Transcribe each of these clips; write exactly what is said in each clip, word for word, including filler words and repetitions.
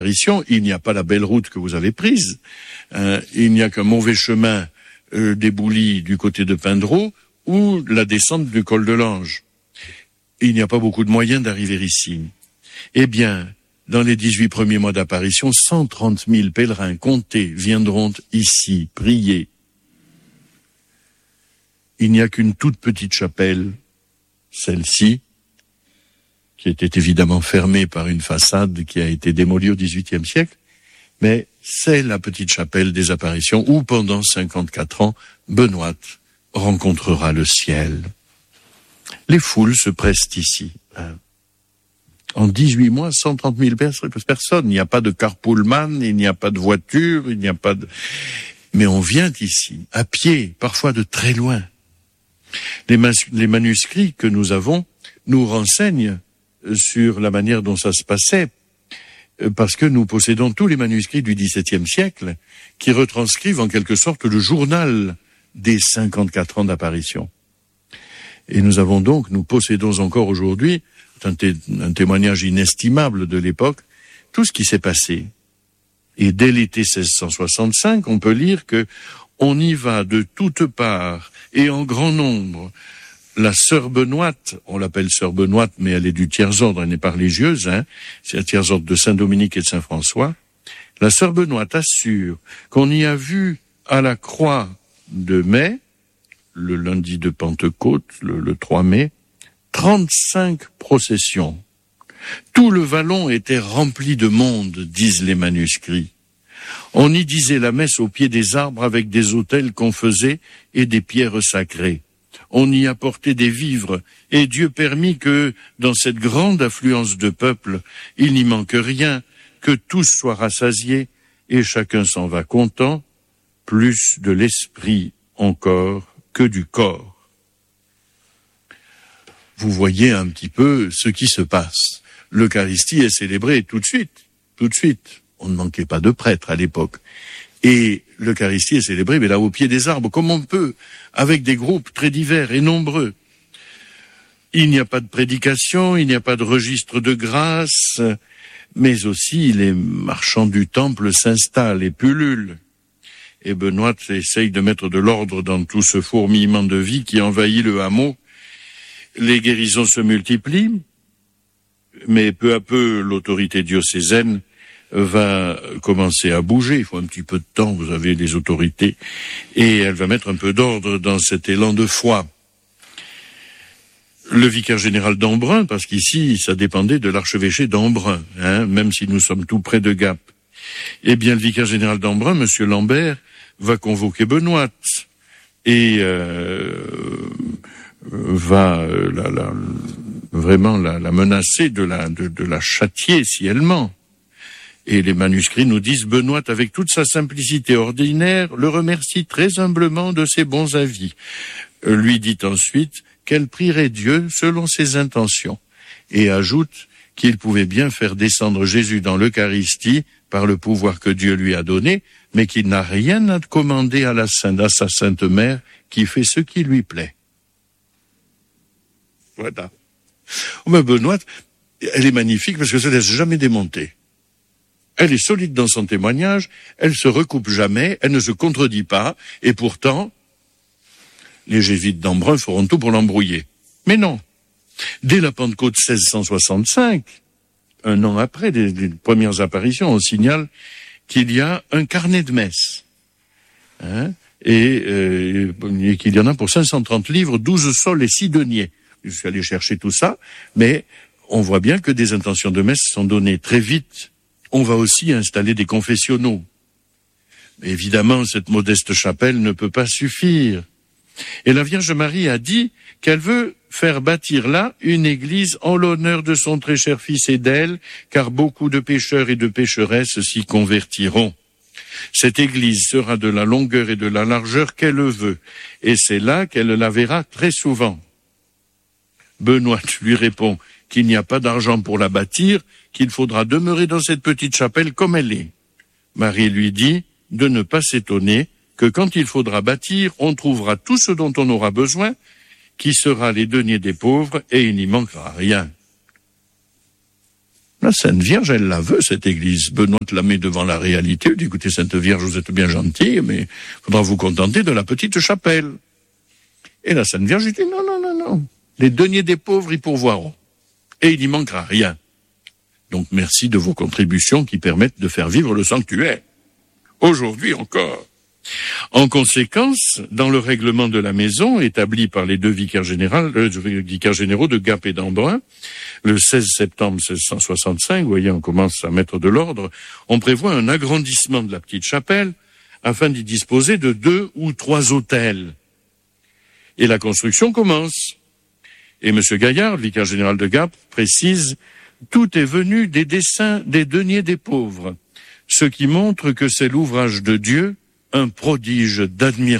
il n'y a pas la belle route que vous avez prise, euh, il n'y a qu'un mauvais chemin euh, d'Éboulis du côté de Pindreau ou la descente du col de l'Ange. Il n'y a pas beaucoup de moyens d'arriver ici. Eh bien, dans les dix-huit premiers mois d'apparition, cent trente mille pèlerins comptés viendront ici prier. Il n'y a qu'une toute petite chapelle, celle-ci, qui était évidemment fermée par une façade qui a été démolie au dix-huitième siècle, mais c'est la petite chapelle des apparitions où, pendant cinquante-quatre ans, Benoît rencontrera le ciel. Les foules se pressent ici. En dix-huit mois, cent trente mille personnes. Il n'y a pas de carpoolman, il n'y a pas de voiture, il n'y a pas de... Mais on vient ici, à pied, parfois de très loin. Les, mas- les manuscrits que nous avons nous renseignent sur la manière dont ça se passait, parce que nous possédons tous les manuscrits du dix-septième siècle qui retranscrivent en quelque sorte le journal des cinquante-quatre ans d'apparition. Et nous avons donc, nous possédons encore aujourd'hui, un, té- un témoignage inestimable de l'époque, tout ce qui s'est passé. Et dès l'été seize cent soixante-cinq, on peut lire que on y va de toutes parts et en grand nombre. La sœur Benoît, on l'appelle sœur Benoît, mais elle est du tiers-ordre, elle n'est pas religieuse, hein, c'est le tiers-ordre de Saint-Dominique et de Saint-François. La sœur Benoît assure qu'on y a vu à la croix de mai, le lundi de Pentecôte, le, le trois mai, trente-cinq processions. Tout le vallon était rempli de monde, disent les manuscrits. On y disait la messe au pied des arbres avec des autels qu'on faisait et des pierres sacrées. On y apportait des vivres, et Dieu permit que, dans cette grande affluence de peuple, il n'y manque rien, que tous soient rassasiés, et chacun s'en va content, plus de l'esprit encore que du corps. Vous voyez un petit peu ce qui se passe. L'Eucharistie est célébrée tout de suite, tout de suite. On ne manquait pas de prêtres à l'époque. Et l'Eucharistie est célébrée, mais là, au pied des arbres, comme on peut, avec des groupes très divers et nombreux. Il n'y a pas de prédication, il n'y a pas de registre de grâce, mais aussi les marchands du temple s'installent et pullulent. Et Benoît essaye de mettre de l'ordre dans tout ce fourmillement de vie qui envahit le hameau. Les guérisons se multiplient, mais peu à peu, l'autorité diocésaine va commencer à bouger. Il faut un petit peu de temps, vous avez les autorités, et elle va mettre un peu d'ordre dans cet élan de foi. Le vicaire général d'Embrun, parce qu'ici, ça dépendait de l'archevêché d'Embrun, hein, même si nous sommes tout près de Gap. Eh bien, le vicaire général d'Embrun, monsieur Lambert, va convoquer Benoît et euh, va euh, la, la, vraiment la, la menacer de la, de, de la châtier si elle ment. Et les manuscrits nous disent, Benoît, avec toute sa simplicité ordinaire, le remercie très humblement de ses bons avis. Euh, lui dit ensuite qu'elle prierait Dieu selon ses intentions, et ajoute qu'il pouvait bien faire descendre Jésus dans l'Eucharistie par le pouvoir que Dieu lui a donné, mais qu'il n'a rien à commander à, la Sainte, à sa Sainte Mère, qui fait ce qui lui plaît. Voilà. Oh, mais Benoît, elle est magnifique parce que ça ne laisse jamais démonter. Elle est solide dans son témoignage, elle se recoupe jamais, elle ne se contredit pas, et pourtant, les jésuites d'Embrun feront tout pour l'embrouiller. Mais non. Dès la Pentecôte seize cent soixante-cinq, un an après les, les premières apparitions, on signale qu'il y a un carnet de messe, hein, et, euh, et qu'il y en a pour cinq cent trente livres, douze sols et six deniers. Je suis allé chercher tout ça, mais on voit bien que des intentions de messe sont données très vite. On va aussi installer des confessionnaux. Mais évidemment, cette modeste chapelle ne peut pas suffire. Et la Vierge Marie a dit qu'elle veut faire bâtir là une église en l'honneur de son très cher fils et d'elle, car beaucoup de pécheurs et de pécheresses s'y convertiront. Cette église sera de la longueur et de la largeur qu'elle veut, et c'est là qu'elle la verra très souvent. Benoît lui répond qu'il n'y a pas d'argent pour la bâtir, qu'il faudra demeurer dans cette petite chapelle comme elle est. Marie lui dit de ne pas s'étonner, que quand il faudra bâtir, on trouvera tout ce dont on aura besoin, qui sera les deniers des pauvres, et il n'y manquera rien. La Sainte Vierge, elle la veut, cette église. Benoît la met devant la réalité. Il dit, écoutez, Sainte Vierge, vous êtes bien gentille, mais il faudra vous contenter de la petite chapelle. Et la Sainte Vierge dit, non, non, non, non. Les deniers des pauvres y pourvoiront. Et il n'y manquera rien. Donc merci de vos contributions qui permettent de faire vivre le sanctuaire. Aujourd'hui encore. En conséquence, dans le règlement de la maison, établi par les deux vicaires, généraux, euh, vicaires généraux de Gap et d'Embrun, le seize septembre mille six cent soixante-cinq, vous voyez, on commence à mettre de l'ordre, on prévoit un agrandissement de la petite chapelle afin d'y disposer de deux ou trois autels. Et la construction commence. Et M. Gaillard, vicaire général de Gap, précise « Tout est venu des dessins des deniers des pauvres, ce qui montre que c'est l'ouvrage de Dieu, un prodige d'admiration. »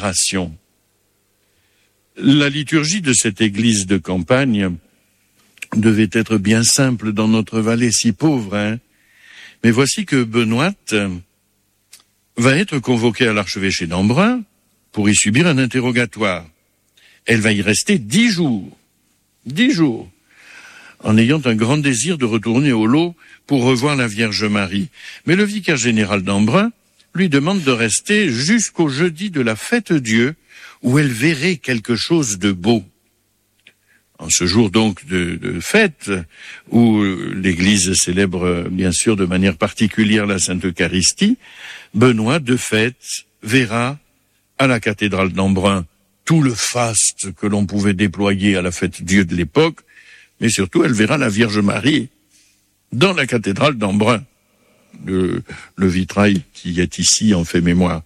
La liturgie de cette église de campagne devait être bien simple dans notre vallée si pauvre, hein. Mais voici que Benoît va être convoquée à l'archevêché d'Embrun pour y subir un interrogatoire. Elle va y rester dix jours, dix jours, en ayant un grand désir de retourner au lot pour revoir la Vierge Marie. Mais le vicaire général d'Embrun lui demande de rester jusqu'au jeudi de la fête Dieu, où elle verrait quelque chose de beau. En ce jour donc de, de fête, où l'Église célèbre bien sûr de manière particulière la Sainte Eucharistie, Benoît de fête verra à la cathédrale d'Embrun tout le faste que l'on pouvait déployer à la fête Dieu de l'époque, mais surtout elle verra la Vierge Marie dans la cathédrale d'Embrun. Le, le vitrail qui est ici en fait mémoire.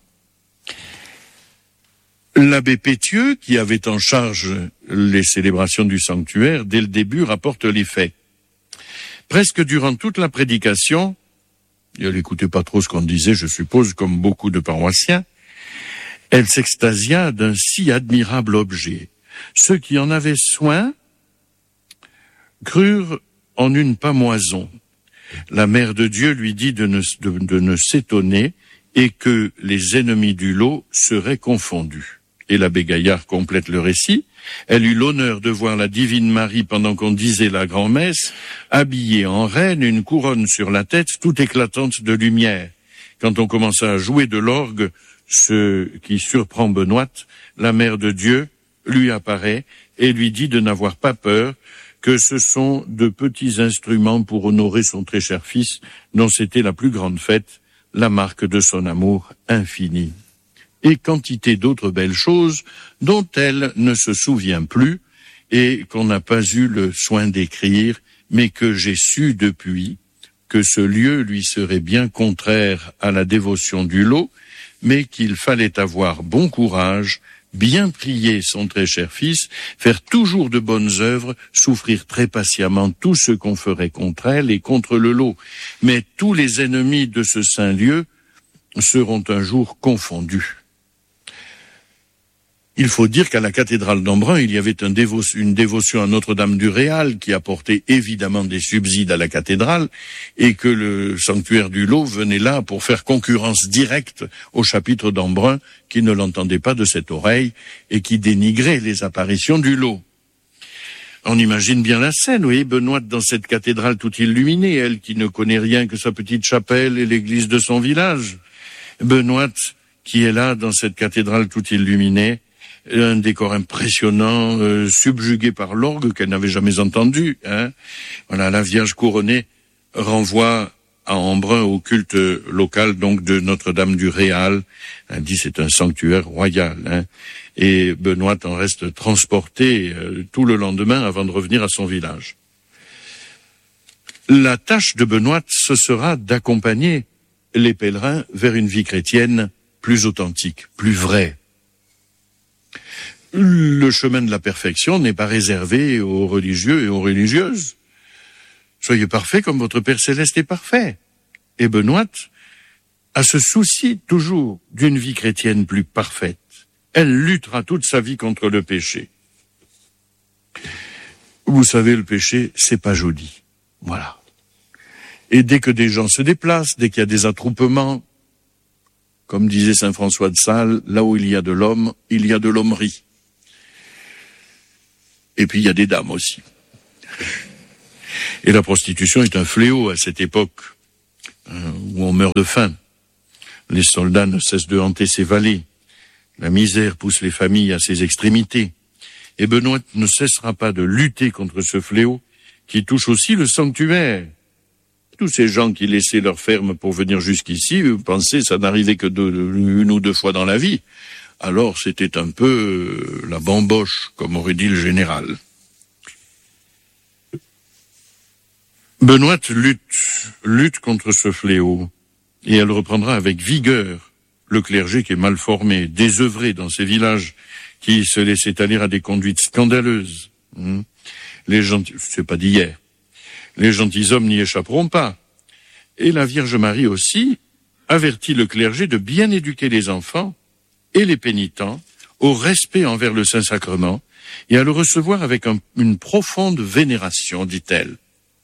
L'abbé Pétieux, qui avait en charge les célébrations du sanctuaire, dès le début rapporte les faits. Presque durant toute la prédication, et elle n'écoutait pas trop ce qu'on disait, je suppose, comme beaucoup de paroissiens, elle s'extasia d'un si admirable objet. Ceux qui en avaient soin crurent en une pâmoison. La Mère de Dieu lui dit de ne, de, de ne s'étonner et que les ennemis du lot seraient confondus. Et l'abbé Gaillard complète le récit. Elle eut l'honneur de voir la Divine Marie pendant qu'on disait la grand-messe, habillée en reine, une couronne sur la tête, toute éclatante de lumière. Quand on commença à jouer de l'orgue, ce qui surprend Benoît, la Mère de Dieu lui apparaît et lui dit de n'avoir pas peur, que ce sont de petits instruments pour honorer son très cher fils, dont c'était la plus grande fête, la marque de son amour infini. Et quantité d'autres belles choses dont elle ne se souvient plus et qu'on n'a pas eu le soin d'écrire, mais que j'ai su depuis que ce lieu lui serait bien contraire à la dévotion du lot, mais qu'il fallait avoir bon courage, bien prier son très cher fils, faire toujours de bonnes œuvres, souffrir très patiemment tout ce qu'on ferait contre elle et contre le lot. Mais tous les ennemis de ce saint lieu seront un jour confondus. Il faut dire qu'à la cathédrale d'Embrun, il y avait un dévo- une dévotion à Notre-Dame du Réal qui apportait évidemment des subsides à la cathédrale et que le sanctuaire du lot venait là pour faire concurrence directe au chapitre d'Embrun qui ne l'entendait pas de cette oreille et qui dénigrait les apparitions du lot. On imagine bien la scène, vous voyez, Benoît dans cette cathédrale tout illuminée, elle qui ne connaît rien que sa petite chapelle et l'église de son village. Benoît qui est là dans cette cathédrale tout illuminée, un décor impressionnant, euh, subjugué par l'orgue qu'elle n'avait jamais entendu. Hein. Voilà, la Vierge couronnée renvoie à Embrun au culte local donc de Notre-Dame du Réal. Elle dit c'est un sanctuaire royal. Hein. Et Benoît en reste transporté euh, tout le lendemain avant de revenir à son village. La tâche de Benoît, ce sera d'accompagner les pèlerins vers une vie chrétienne plus authentique, plus vraie. Le chemin de la perfection n'est pas réservé aux religieux et aux religieuses. Soyez parfaits comme votre Père Céleste est parfait. Et Benoît a ce souci toujours d'une vie chrétienne plus parfaite. Elle luttera toute sa vie contre le péché. Vous savez, le péché, c'est pas joli. Voilà. Et dès que des gens se déplacent, dès qu'il y a des attroupements, comme disait saint François de Sales, là où il y a de l'homme, il y a de l'hommerie. Et puis il y a des dames aussi. Et la prostitution est un fléau à cette époque hein, où on meurt de faim. Les soldats ne cessent de hanter ces vallées. La misère pousse les familles à ses extrémités. Et Benoît ne cessera pas de lutter contre ce fléau qui touche aussi le sanctuaire. Tous ces gens qui laissaient leur ferme pour venir jusqu'ici, pensaient que ça n'arrivait que deux, une ou deux fois dans la vie. Alors c'était un peu la bamboche, comme aurait dit le général. Benoît lutte, lutte contre ce fléau, et elle reprendra avec vigueur le clergé qui est mal formé, désœuvré dans ces villages, qui se laissait aller à des conduites scandaleuses. Les gentils, c'est pas d'hier. Les gentilshommes n'y échapperont pas. Et la Vierge Marie aussi avertit le clergé de bien éduquer les enfants et les pénitents au respect envers le Saint-Sacrement et à le recevoir avec un, une profonde vénération, dit-elle.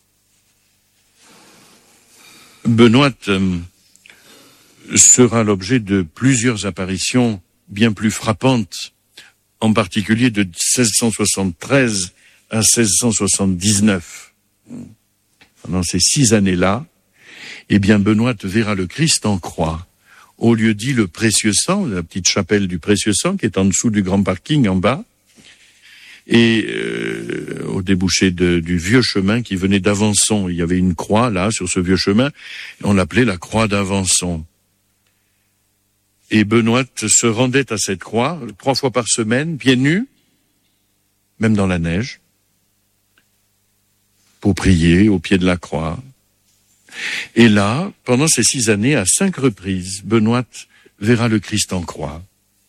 Benoît euh, sera l'objet de plusieurs apparitions bien plus frappantes, en particulier de seize cent soixante-treize à seize cent soixante-dix-neuf. Pendant ces six années-là, eh bien, Benoît verra le Christ en croix, au lieu dit le Précieux Sang, la petite chapelle du Précieux Sang, qui est en dessous du grand parking en bas, et euh, au débouché de, du vieux chemin qui venait d'Avançon. Il y avait une croix là, sur ce vieux chemin, on l'appelait la croix d'Avançon. Et Benoît se rendait à cette croix, trois fois par semaine, pieds nus, même dans la neige, pour prier au pied de la croix. Et là, pendant ces six années, à cinq reprises, Benoît verra le Christ en croix.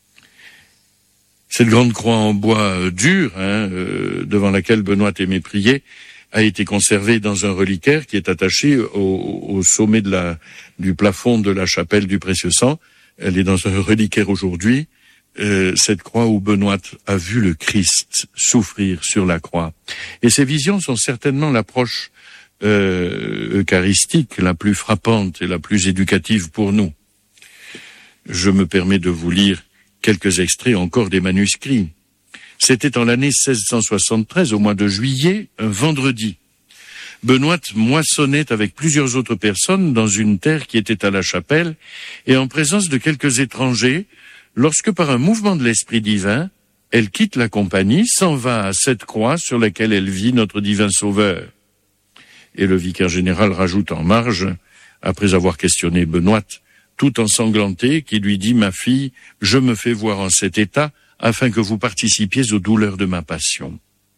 Cette grande croix en bois euh, dur, hein, euh, devant laquelle Benoît aimait prier, a été conservée dans un reliquaire qui est attaché au, au sommet de la, du plafond de la chapelle du Précieux Sang. Elle est dans un reliquaire aujourd'hui. Euh, cette croix où Benoît a vu le Christ souffrir sur la croix. Et ces visions sont certainement l'approche euh, eucharistique la plus frappante et la plus éducative pour nous. Je me permets de vous lire quelques extraits encore des manuscrits. C'était en l'année seize cent soixante-treize, au mois de juillet, un vendredi. Benoît moissonnait avec plusieurs autres personnes dans une terre qui était à la chapelle et en présence de quelques étrangers, lorsque par un mouvement de l'Esprit divin, elle quitte la compagnie, s'en va à cette croix sur laquelle elle vit notre divin Sauveur. Et le vicaire général rajoute en marge, après avoir questionné Benoît, tout ensanglanté, qui lui dit « Ma fille, je me fais voir en cet état afin que vous participiez aux douleurs de ma passion. »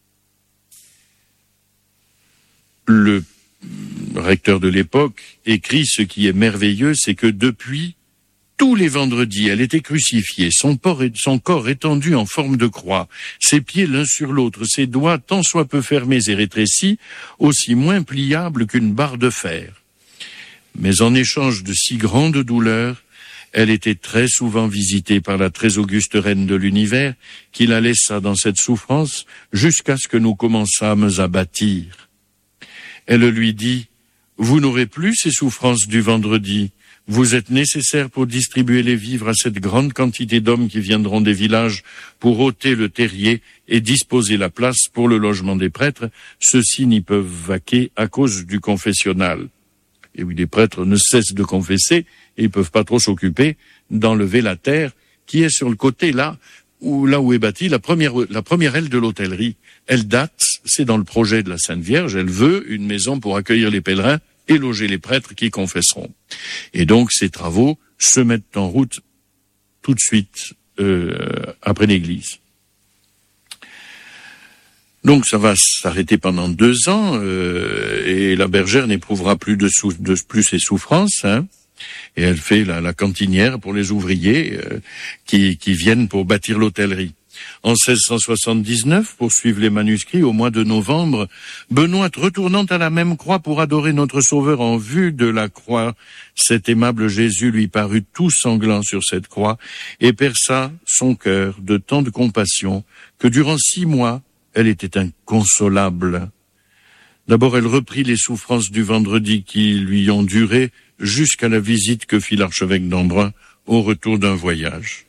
Le recteur de l'époque écrit ce qui est merveilleux, c'est que depuis tous les vendredis, elle était crucifiée, son, son corps étendu en forme de croix, ses pieds l'un sur l'autre, ses doigts tant soit peu fermés et rétrécis, aussi moins pliables qu'une barre de fer. Mais en échange de si grandes douleurs, elle était très souvent visitée par la très auguste reine de l'univers, qui la laissa dans cette souffrance jusqu'à ce que nous commençâmes à bâtir. Elle lui dit « Vous n'aurez plus ces souffrances du vendredi. Vous êtes nécessaire pour distribuer les vivres à cette grande quantité d'hommes qui viendront des villages pour ôter le terrier et disposer la place pour le logement des prêtres. Ceux-ci n'y peuvent vaquer à cause du confessionnal. » Et oui, les prêtres ne cessent de confesser et ils peuvent pas trop s'occuper d'enlever la terre qui est sur le côté là où, là où est bâtie la première, la première aile de l'hôtellerie. Elle date, c'est dans le projet de la Sainte Vierge, elle veut une maison pour accueillir les pèlerins et loger les prêtres qui confesseront. Et donc ces travaux se mettent en route tout de suite euh, après l'église. Donc ça va s'arrêter pendant deux ans euh, et la bergère n'éprouvera plus de, sou- de plus ses souffrances. Hein, et elle fait la, la cantinière pour les ouvriers euh, qui, qui viennent pour bâtir l'hôtellerie. En seize cent soixante-dix-neuf, pour suivre les manuscrits, au mois de novembre, Benoît, retournant à la même croix pour adorer notre Sauveur en vue de la croix, cet aimable Jésus lui parut tout sanglant sur cette croix et perça son cœur de tant de compassion que durant six mois, elle était inconsolable. D'abord, elle reprit les souffrances du vendredi qui lui ont duré jusqu'à la visite que fit l'archevêque d'Embrun au retour d'un voyage.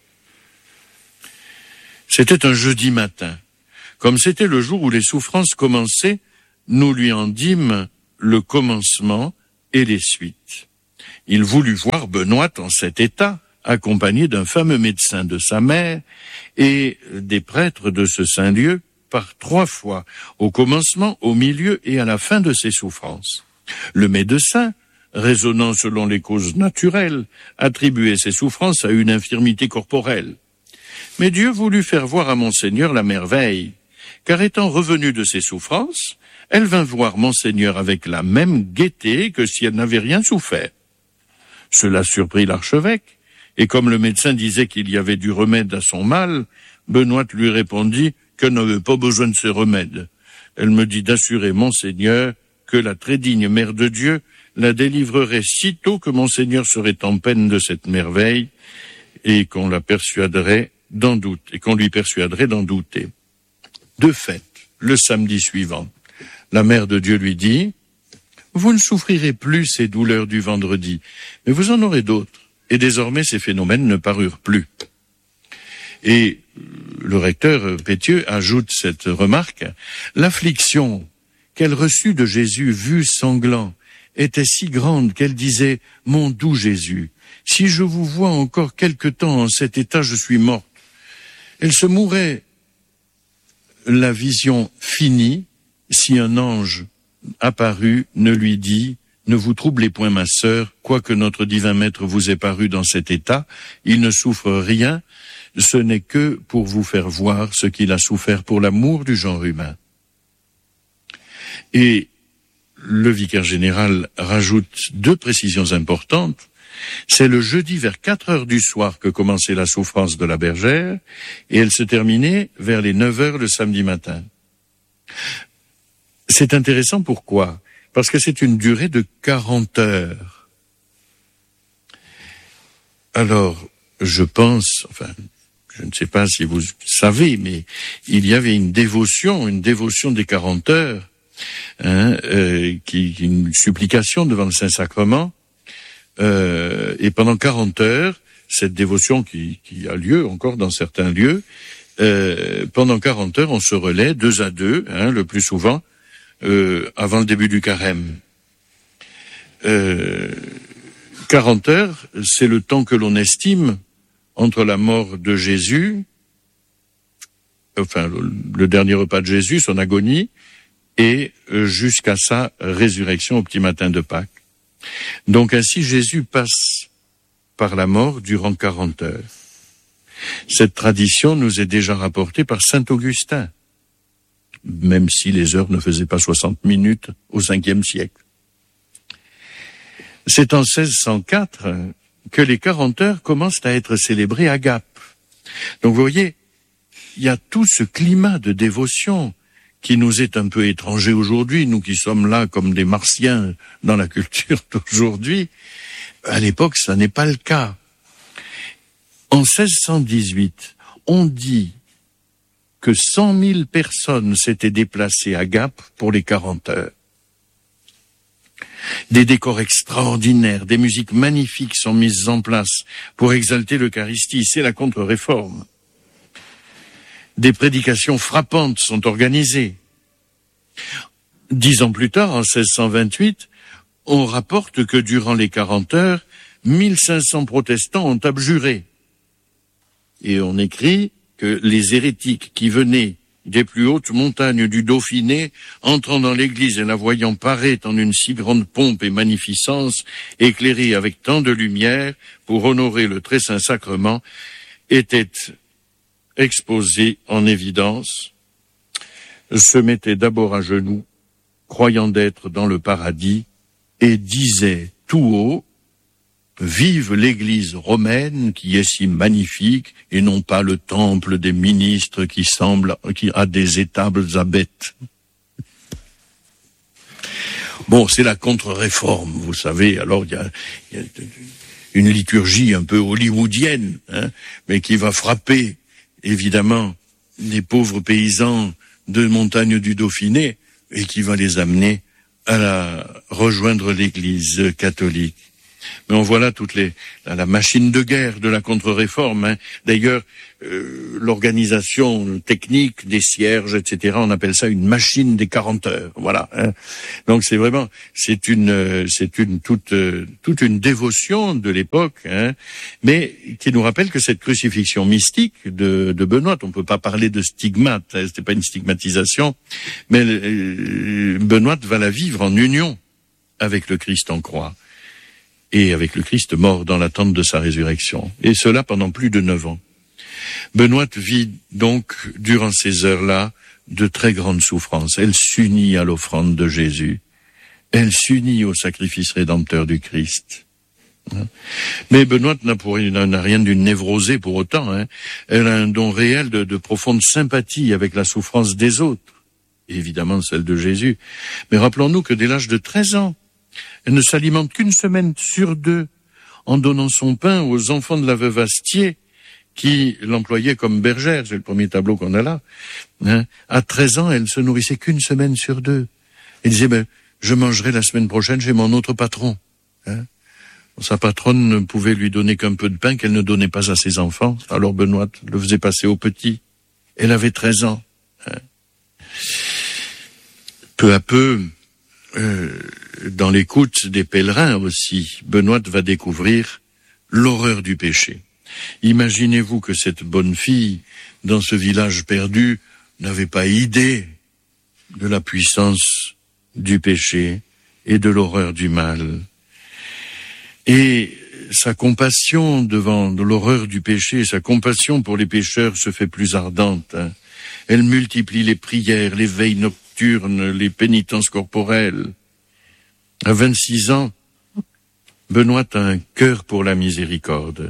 C'était un jeudi matin. Comme c'était le jour où les souffrances commençaient, nous lui en dîmes le commencement et les suites. Il voulut voir Benoît en cet état, accompagné d'un fameux médecin de sa mère et des prêtres de ce saint lieu, par trois fois, au commencement, au milieu et à la fin de ses souffrances. Le médecin, raisonnant selon les causes naturelles, attribuait ces souffrances à une infirmité corporelle. Mais Dieu voulut faire voir à Monseigneur la merveille, car étant revenu de ses souffrances, elle vint voir Monseigneur avec la même gaieté que si elle n'avait rien souffert. Cela surprit l'archevêque, et comme le médecin disait qu'il y avait du remède à son mal, Benoît lui répondit qu'elle n'avait pas besoin de ces remèdes. Elle me dit d'assurer Monseigneur que la très digne Mère de Dieu la délivrerait sitôt que Monseigneur serait en peine de cette merveille, et qu'on la persuaderait d'en douter, et qu'on lui persuaderait d'en douter. De fait, le samedi suivant, la Mère de Dieu lui dit « Vous ne souffrirez plus ces douleurs du vendredi, mais vous en aurez d'autres. » Et désormais, ces phénomènes ne parurent plus. Et le recteur Pétieux ajoute cette remarque « L'affliction qu'elle reçut de Jésus, vu sanglant, était si grande qu'elle disait « Mon doux Jésus, si je vous vois encore quelque temps en cet état, je suis morte. » Elle se mourait la vision finie si un ange apparut ne lui dit « Ne vous troublez point, ma sœur, quoique notre divin maître vous ait paru dans cet état, il ne souffre rien, ce n'est que pour vous faire voir ce qu'il a souffert pour l'amour du genre humain. » Et le vicaire général rajoute deux précisions importantes. C'est le jeudi vers quatre heures du soir que commençait la souffrance de la bergère, et elle se terminait vers les neuf heures le samedi matin. C'est intéressant, pourquoi ? Parce que c'est une durée de quarante heures. Alors, je pense, enfin, je ne sais pas si vous savez, mais il y avait une dévotion, une dévotion des quarante heures, hein, euh, qui, une supplication devant le Saint-Sacrement, euh, et pendant quarante heures, cette dévotion qui, qui a lieu encore dans certains lieux, euh, pendant quarante heures, on se relaie deux à deux, hein, le plus souvent, Euh, avant le début du carême. Euh, quarante heures, c'est le temps que l'on estime entre la mort de Jésus, enfin le, le dernier repas de Jésus, son agonie, et euh, jusqu'à sa résurrection au petit matin de Pâques. Donc ainsi Jésus passe par la mort durant quarante heures. Cette tradition nous est déjà rapportée par saint Augustin, même si les heures ne faisaient pas soixante minutes au cinquième siècle. C'est en seize cent quatre que les quarante heures commencent à être célébrées à Gap. Donc vous voyez, il y a tout ce climat de dévotion qui nous est un peu étranger aujourd'hui, nous qui sommes là comme des martiens dans la culture d'aujourd'hui. À l'époque, ça n'est pas le cas. En seize cent dix-huit, on dit que cent mille personnes s'étaient déplacées à Gap pour les quarante heures. Des décors extraordinaires, des musiques magnifiques sont mises en place pour exalter l'Eucharistie. C'est la contre-réforme. Des prédications frappantes sont organisées. Dix ans plus tard, en seize cent vingt-huit, on rapporte que durant les quarante heures, mille cinq cents protestants ont abjuré. Et on écrit que les hérétiques qui venaient des plus hautes montagnes du Dauphiné, entrant dans l'église et la voyant paraître en une si grande pompe et magnificence, éclairée avec tant de lumière pour honorer le très saint sacrement, étaient exposés en évidence, se mettaient d'abord à genoux, croyant d'être dans le paradis, et disaient tout haut: vive l'Église romaine qui est si magnifique et non pas le temple des ministres qui semble qui a des étables à bêtes. Bon, c'est la contre-réforme, vous savez. Alors il y a, y a une liturgie un peu hollywoodienne, hein, mais qui va frapper évidemment les pauvres paysans de montagne du Dauphiné et qui va les amener à la, rejoindre l'Église catholique. Mais on voit là toute les, la, la machine de guerre de la contre-réforme. Hein. D'ailleurs, euh, l'organisation technique des cierges, et cetera, on appelle ça une machine des quarante heures. Voilà. Hein. Donc c'est vraiment, c'est une, c'est une toute, toute une dévotion de l'époque, hein, mais qui nous rappelle que cette crucifixion mystique de, de Benoît, on peut pas parler de stigmate, hein, c'était pas une stigmatisation, mais euh, Benoît va la vivre en union avec le Christ en croix. Et avec le Christ mort dans l'attente de sa résurrection. Et cela pendant plus de neuf ans. Benoît vit donc, durant ces heures-là, de très grandes souffrances. Elle s'unit à l'offrande de Jésus. Elle s'unit au sacrifice rédempteur du Christ. Mais Benoît n'a, pour, n'a rien d'une névrosée pour autant. Hein. Elle a un don réel de, de profonde sympathie avec la souffrance des autres. Et évidemment celle de Jésus. Mais rappelons-nous que dès l'âge de treize ans, elle ne s'alimente qu'une semaine sur deux en donnant son pain aux enfants de la veuve Astier qui l'employait comme bergère. C'est le premier tableau qu'on a là. Hein. À treize ans, elle se nourrissait qu'une semaine sur deux. Elle disait, ben, je mangerai la semaine prochaine chez mon autre patron. Hein. Sa patronne ne pouvait lui donner qu'un peu de pain qu'elle ne donnait pas à ses enfants. Alors Benoît le faisait passer aux petits. Elle avait treize ans. Hein. Peu à peu, euh, dans l'écoute des pèlerins aussi, Benoît va découvrir l'horreur du péché. Imaginez-vous que cette bonne fille, dans ce village perdu, n'avait pas idée de la puissance du péché et de l'horreur du mal. Et sa compassion devant l'horreur du péché, sa compassion pour les pécheurs se fait plus ardente. Hein. Elle multiplie les prières, les veilles nocturnes, les pénitences corporelles. À vingt-six ans, Benoît a un cœur pour la miséricorde.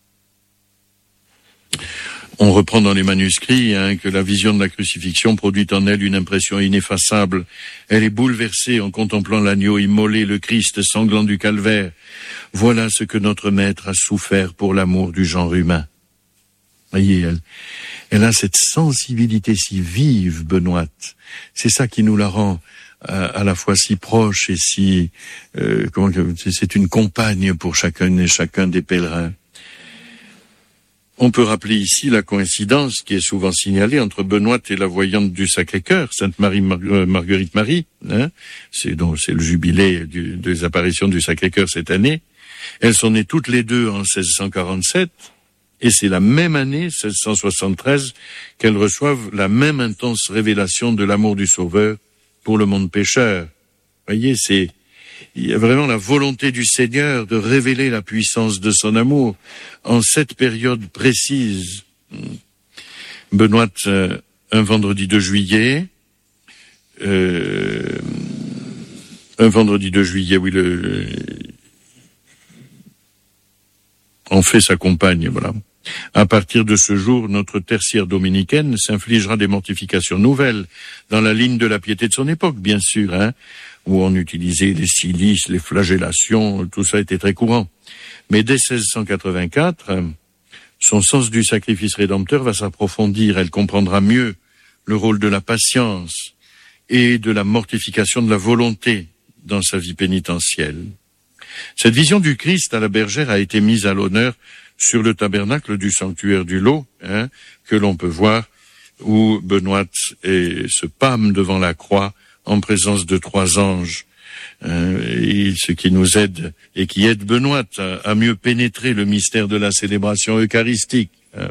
On reprend dans les manuscrits hein, que la vision de la crucifixion produit en elle une impression ineffaçable. Elle est bouleversée en contemplant l'agneau immolé, le Christ sanglant du calvaire. Voilà ce que notre Maître a souffert pour l'amour du genre humain. Voyez, elle, elle a cette sensibilité si vive, Benoît. C'est ça qui nous la rend à, à la fois si proche et si... Euh, comment, c'est une compagne pour chacun et chacun des pèlerins. On peut rappeler ici la coïncidence qui est souvent signalée entre Benoît et la voyante du Sacré-Cœur, Sainte Marie Mar- euh, Marguerite Marie. Hein, c'est donc c'est le jubilé du, des apparitions du Sacré-Cœur cette année. Elles sont nées toutes les deux en seize cent quarante-sept, et c'est la même année, seize cent soixante-treize, qu'elles reçoivent la même intense révélation de l'amour du Sauveur pour le monde pécheur. Voyez, c'est il y a vraiment la volonté du Seigneur de révéler la puissance de son amour en cette période précise. Benoît, euh, un vendredi de juillet, euh, un vendredi de juillet, oui, le, en fait sa compagne, voilà. À partir de ce jour, notre tertiaire dominicaine s'infligera des mortifications nouvelles, dans la ligne de la piété de son époque, bien sûr, hein, où on utilisait les cilices, les flagellations, tout ça était très courant. Mais dès seize cent quatre-vingt-quatre, son sens du sacrifice rédempteur va s'approfondir. Elle comprendra mieux le rôle de la patience et de la mortification de la volonté dans sa vie pénitentielle. Cette vision du Christ à la bergère a été mise à l'honneur sur le tabernacle du sanctuaire du Lot, hein, que l'on peut voir, où Benoît est, se pâme devant la croix en présence de trois anges, hein, et ce qui nous aide et qui aide Benoît à, à mieux pénétrer le mystère de la célébration eucharistique. Hein.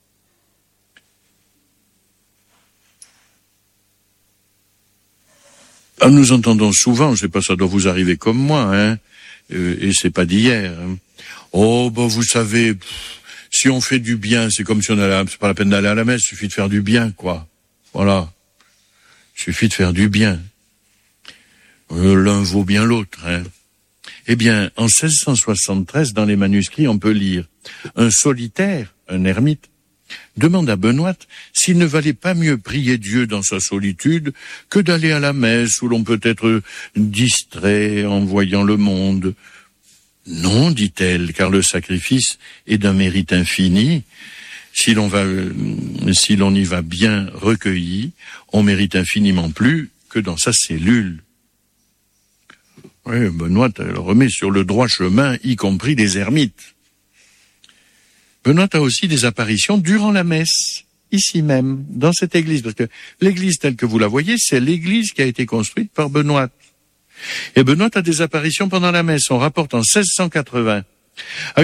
Ah, nous entendons souvent, je sais pas, ça doit vous arriver comme moi, hein, euh, et c'est pas d'hier. Hein. Oh, ben vous savez, pff, si on fait du bien, c'est comme si on allait, c'est pas la peine d'aller à la messe, il suffit de faire du bien, quoi. Voilà. Il suffit de faire du bien. Euh, l'un vaut bien l'autre, hein. Eh bien, en seize cent soixante-treize, dans les manuscrits, on peut lire un solitaire, un ermite, demande à Benoît s'il ne valait pas mieux prier Dieu dans sa solitude que d'aller à la messe où l'on peut être distrait en voyant le monde. Non, dit-elle, car le sacrifice est d'un mérite infini. Si l'on va, si l'on y va bien recueilli, on mérite infiniment plus que dans sa cellule. Oui, Benoît le remet sur le droit chemin, y compris des ermites. Benoît a aussi des apparitions durant la messe, ici même, dans cette église. Parce que l'église telle que vous la voyez, c'est l'église qui a été construite par Benoît. Et Benoît a des apparitions pendant la messe. On rapporte en seize cent quatre-vingts